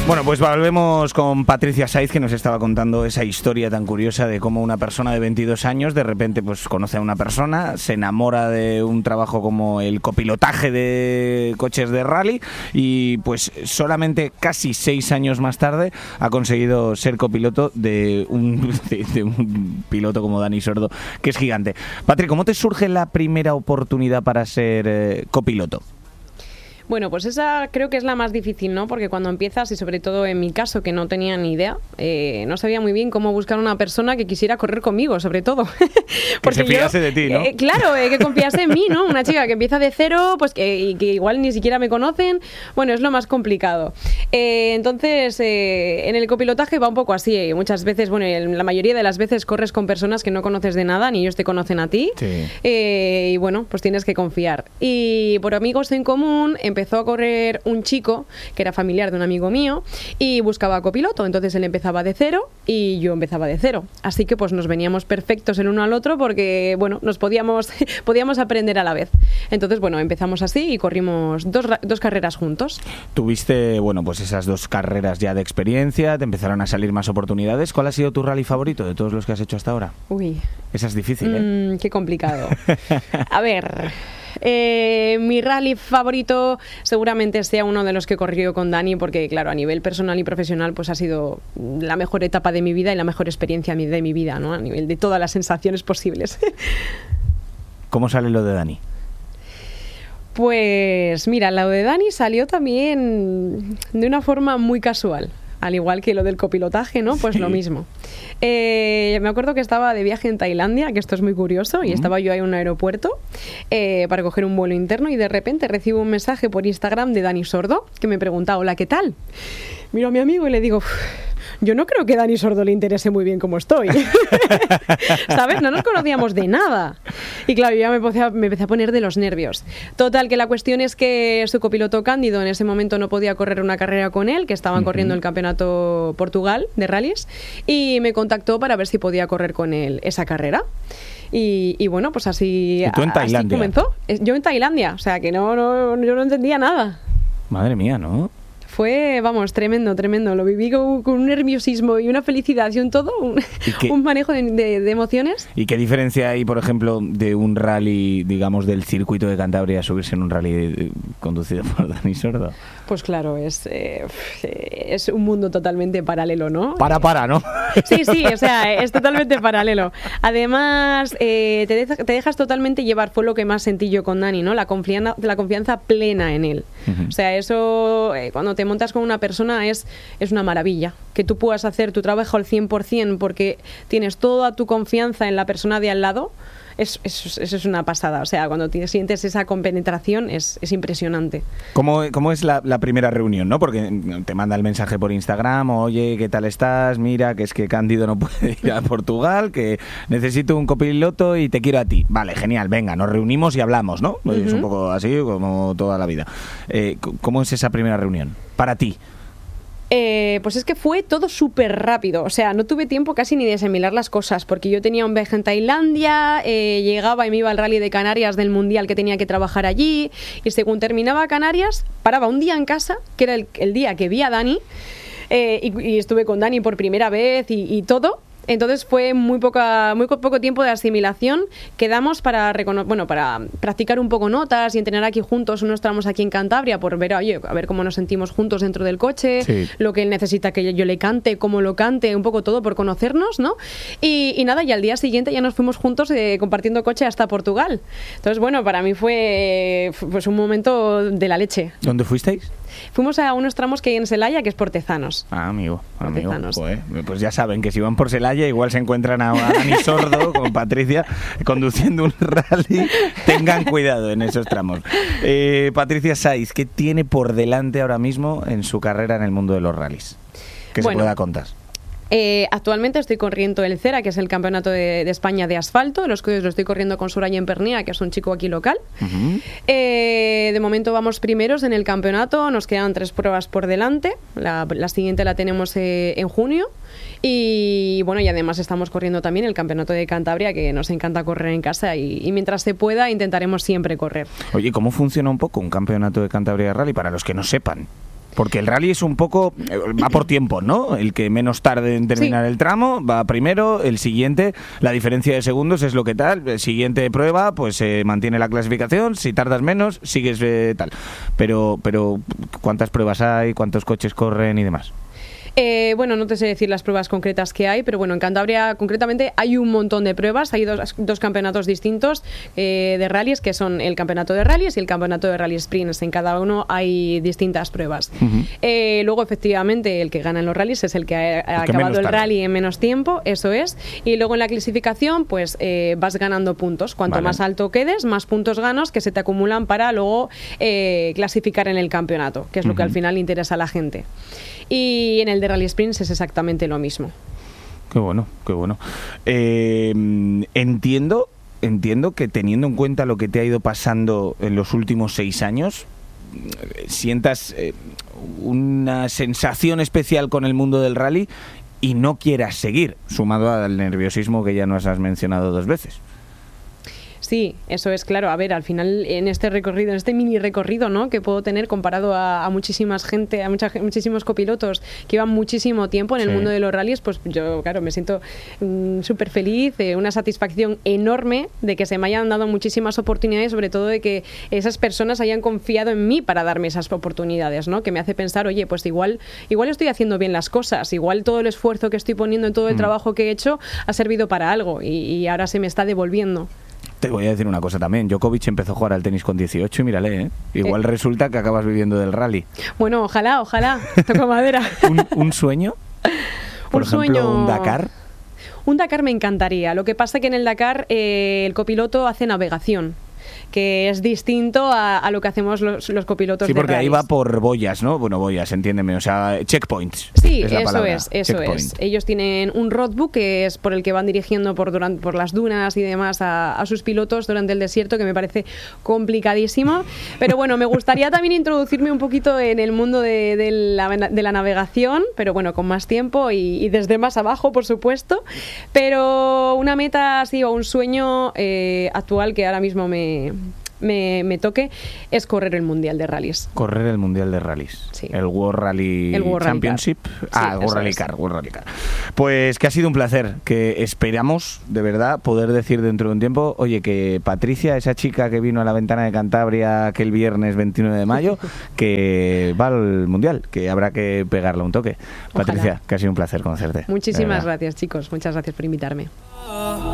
Bueno, pues volvemos con Patricia Saiz, que nos estaba contando esa historia tan curiosa de cómo una persona de 22 años de repente pues conoce a una persona, se enamora de un trabajo como el copilotaje de coches de rally y pues solamente casi 6 años más tarde ha conseguido ser copiloto de un piloto como Dani Sordo, que es gigante. Patri, ¿cómo te surge la primera oportunidad para ser copiloto? Bueno, pues esa creo que es la más difícil, ¿no? Porque cuando empiezas, y sobre todo en mi caso, que no tenía ni idea, no sabía muy bien cómo buscar una persona que quisiera correr conmigo, sobre todo. Que se fiase de ti, ¿no? Claro, que confiase en mí, ¿no? Una chica que empieza de cero, pues que igual ni siquiera me conocen. Bueno, es lo más complicado. Entonces, en el copilotaje va un poco así. Muchas veces, bueno, la mayoría de las veces corres con personas que no conoces de nada, ni ellos te conocen a ti. Sí. Y bueno, pues tienes que confiar. Y por amigos en común empezó a correr un chico que era familiar de un amigo mío y buscaba copiloto. Entonces él empezaba de cero y yo empezaba de cero. Así que pues nos veníamos perfectos el uno al otro porque, bueno, nos podíamos aprender a la vez. Entonces, bueno, empezamos así y corrimos dos carreras juntos. Tuviste, bueno, pues esas 2 carreras ya de experiencia, te empezaron a salir más oportunidades. ¿Cuál ha sido tu rally favorito de todos los que has hecho hasta ahora? Uy. Esa es difícil, ¿eh? Qué complicado. A ver... mi rally favorito seguramente sea uno de los que he corrido con Dani, porque claro, a nivel personal y profesional pues ha sido la mejor etapa de mi vida y la mejor experiencia de mi vida, ¿no? A nivel de todas las sensaciones posibles. ¿Cómo sale lo de Dani? Pues mira, lo de Dani salió también de una forma muy casual. Al igual que lo del copilotaje, ¿no? Pues sí. Lo mismo. Me acuerdo que estaba de viaje en Tailandia, que esto es muy curioso, y estaba yo ahí en un aeropuerto para coger un vuelo interno y de repente recibo un mensaje por Instagram de Dani Sordo que me pregunta, hola, ¿qué tal? Miro a mi amigo y le digo... Yo no creo que a Dani Sordo le interese muy bien cómo estoy. ¿Sabes? No nos conocíamos de nada. Y claro, yo ya me empecé a poner de los nervios. Total, que la cuestión es que su copiloto Cándido en ese momento no podía correr una carrera con él, que estaban corriendo el campeonato Portugal de rallies, y me contactó para ver si podía correr con él esa carrera. Y bueno, pues así, ¿Y tú en Tailandia? Así comenzó. Yo en Tailandia, o sea que yo no entendía nada. Madre mía, ¿no? Fue, vamos, tremendo. Lo viví con un nerviosismo y una felicidad y un todo, un manejo de emociones. ¿Y qué diferencia hay, por ejemplo, de un rally, digamos, del circuito de Cantabria a subirse en un rally conducido por Dani Sordo? Pues claro, es un mundo totalmente paralelo, ¿no? Para, ¿no? Sí, o sea, es totalmente paralelo. Además, te dejas totalmente llevar, fue lo que más sentí yo con Dani, ¿no? La confianza plena en él. O sea, eso, cuando te montas con una persona es una maravilla. Que tú puedas hacer tu trabajo al 100% porque tienes toda tu confianza en la persona de al lado, eso es una pasada. O sea, cuando sientes esa compenetración es impresionante. ¿Cómo es la primera reunión, no? Porque te manda el mensaje por Instagram, oye, ¿qué tal estás? Mira, que es que Cándido no puede ir a Portugal, que necesito un copiloto y te quiero a ti. Vale, genial, venga, nos reunimos y hablamos, ¿no? Es un poco así como toda la vida. ¿Cómo es esa primera reunión para ti? Pues es que fue todo súper rápido. O sea, no tuve tiempo casi ni de asimilar las cosas, porque yo tenía un viaje en Tailandia, llegaba y me iba al rally de Canarias del Mundial que tenía que trabajar allí, y según terminaba Canarias, paraba un día en casa, que era el día que vi a Dani, y estuve con Dani por primera vez y todo. Entonces fue muy poco tiempo de asimilación. Quedamos para practicar un poco notas y entrenar aquí juntos unos tramos aquí en Cantabria por ver, oye, a ver cómo nos sentimos juntos dentro del coche, sí. Lo que él necesita que yo le cante, cómo lo cante, un poco todo por conocernos, ¿no? Y nada, y al día siguiente ya nos fuimos juntos compartiendo coche hasta Portugal. Entonces, bueno, para mí fue pues un momento de la leche. ¿Dónde fuisteis? Fuimos a unos tramos que hay en Celaya, que es por Tezanos. Amigo. Pues ya saben que si van por Celaya igual se encuentran a Dani Sordo con Patricia conduciendo un rally. Tengan cuidado en esos tramos. Patricia Saiz, ¿qué tiene por delante ahora mismo en su carrera en el mundo de los rallies? Que se pueda contar. Actualmente estoy corriendo el CERA, que es el campeonato de España de asfalto. Lo estoy corriendo con Soraya Empernía, que es un chico aquí local. De momento vamos primeros en el campeonato. Nos quedan 3 pruebas por delante. La siguiente la tenemos en junio. Y bueno, y además estamos corriendo también el campeonato de Cantabria, que nos encanta correr en casa, y mientras se pueda intentaremos siempre correr. Oye, ¿cómo funciona un poco un campeonato de Cantabria de Rally para los que no sepan? Porque el rally es un poco, va por tiempo, ¿no? El que menos tarde en terminar el tramo va primero, el siguiente, la diferencia de segundos es lo que tal, el siguiente prueba, pues se mantiene la clasificación, si tardas menos, sigues tal. Pero ¿cuántas pruebas hay? ¿Cuántos coches corren y demás? Bueno, no te sé decir las pruebas concretas que hay, pero bueno, en Cantabria concretamente hay un montón de pruebas, hay dos campeonatos distintos de rallies, que son el campeonato de rallies y el campeonato de rally sprints. En cada uno hay distintas pruebas. Luego, efectivamente, el que gana en los rallies es el que ha acabado el rally en menos tiempo, eso es. Y luego en la clasificación, pues vas ganando puntos. Cuanto más alto quedes, más puntos ganas que se te acumulan para luego clasificar en el campeonato, que es lo que al final interesa a la gente. Y en el de Rally Sprints es exactamente lo mismo. Qué bueno, qué bueno. Entiendo que teniendo en cuenta lo que te ha ido pasando en los últimos 6 años, sientas una sensación especial con el mundo del rally y no quieras seguir, sumado al nerviosismo que ya nos has mencionado 2 veces. Sí, eso es claro. A ver, al final en este recorrido, en este mini recorrido, ¿no?, que puedo tener comparado a muchísimas gente, a muchísimos copilotos que llevan muchísimo tiempo en el mundo de los rallies, pues yo, claro, me siento súper feliz, una satisfacción enorme de que se me hayan dado muchísimas oportunidades, sobre todo de que esas personas hayan confiado en mí para darme esas oportunidades, ¿no? Que me hace pensar, oye, pues igual estoy haciendo bien las cosas, igual todo el esfuerzo que estoy poniendo en todo el trabajo que he hecho ha servido para algo y ahora se me está devolviendo. Te voy a decir una cosa también. Djokovic empezó a jugar al tenis con 18 y mírale, ¿eh? Igual resulta que acabas viviendo del rally. Bueno, ojalá, toco madera. ¿Un sueño? Por ejemplo, ¿un Dakar? Un Dakar me encantaría. Lo que pasa es que en el Dakar el copiloto hace navegación, que es distinto a lo que hacemos los copilotos de Sí, porque rallies. ahí va por boyas, ¿no? Bueno, boyas, entiéndeme, o sea, checkpoints. Sí, es la eso palabra. eso es. Ellos tienen un roadbook que es por el que van dirigiendo por las dunas y demás a sus pilotos durante el desierto, que me parece complicadísimo. Pero bueno, me gustaría también introducirme un poquito en el mundo de la navegación, pero bueno, con más tiempo y desde más abajo, por supuesto. Pero una meta así o un sueño actual que ahora mismo me toque es correr el Mundial de Rallys. Correr el Mundial de Rallys. Sí. El World Rally Championship. El World Rally Car. Pues que ha sido un placer, que esperamos, de verdad, poder decir dentro de un tiempo, oye, que Patricia, esa chica que vino a la Ventana de Cantabria aquel viernes 29 de mayo, que va al Mundial, que habrá que pegarle un toque. Ojalá. Patricia, que ha sido un placer conocerte. Muchísimas gracias, chicos. Muchas gracias por invitarme.